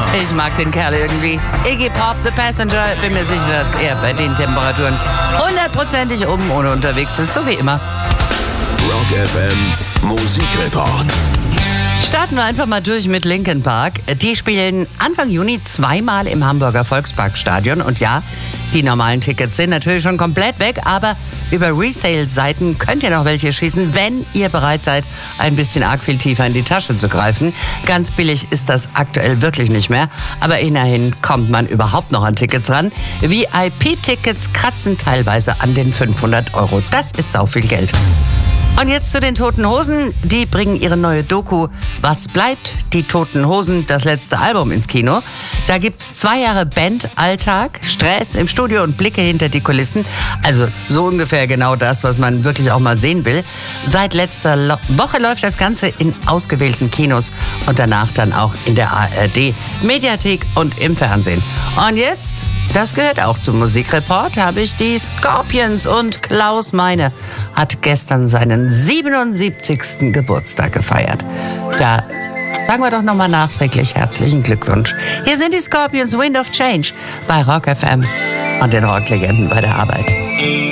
Ich mag den Kerl irgendwie. Iggy Pop, The Passenger, bin mir sicher, dass er bei den Temperaturen 100%ig oben ohne unterwegs ist, so wie immer. Rock FM Musikreport. Starten wir einfach mal durch mit Linkin Park. Die spielen Anfang Juni zweimal im Hamburger Volksparkstadion. Und ja, die normalen Tickets sind natürlich schon komplett weg, aber über Resale-Seiten könnt ihr noch welche schießen, wenn ihr bereit seid, ein bisschen arg viel tiefer in die Tasche zu greifen. Ganz billig ist das aktuell wirklich nicht mehr, aber immerhin kommt man überhaupt noch an Tickets ran. VIP-Tickets kratzen teilweise an den 500 €. Das ist sau viel Geld. Und jetzt zu den Toten Hosen. Die bringen ihre neue Doku Was bleibt? Die Toten Hosen, das letzte Album ins Kino. Da gibt's 2 Jahre Bandalltag, Stress im Studio und Blicke hinter die Kulissen. Also so ungefähr genau das, was man wirklich auch mal sehen will. Seit letzter Woche läuft das Ganze in ausgewählten Kinos und danach dann auch in der ARD, Mediathek und im Fernsehen. Und jetzt, das gehört auch zum Musikreport, habe ich die Scorpions und Klaus Meine hat gestern seinen 77. Geburtstag gefeiert. Da sagen wir doch nochmal nachträglich herzlichen Glückwunsch. Hier sind die Scorpions, Wind of Change bei Rock FM und den Rocklegenden bei der Arbeit.